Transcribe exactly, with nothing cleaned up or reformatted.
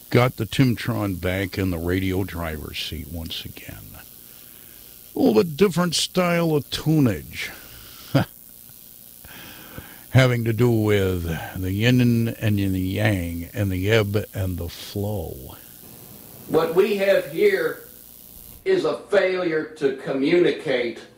got the Timtron back in the radio driver's seat once again. A little bit different style of tunage. Having to do with the yin and the yang and the ebb and the flow. What we have here is a failure to communicate